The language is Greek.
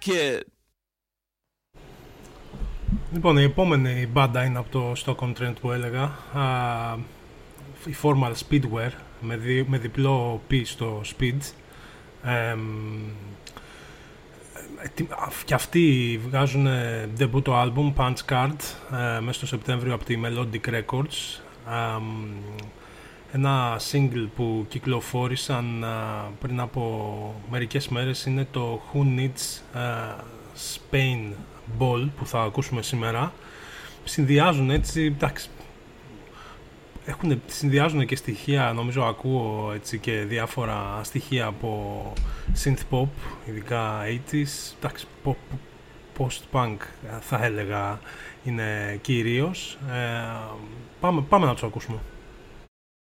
kid. Λοιπόν, η επόμενη μπάντα είναι από το Stockholm Trend που έλεγα. Η Formal Speedwear με διπλό P στο Speed. Και αυτοί βγάζουν debut το album Punch Card μέσα στο Σεπτέμβριο από τη Melodic Records. Ένα single που κυκλοφόρησαν πριν από μερικές μέρες είναι το Who Needs Spain Ball που θα ακούσουμε σήμερα. Συνδυάζουν έτσι, εντάξει, συνδυάζουν και στοιχεία, νομίζω ακούω έτσι και διάφορα στοιχεία από synth pop, ειδικά 80s, εντάξει, post-punk θα έλεγα είναι κυρίως. Πάμε να τους ακούσουμε.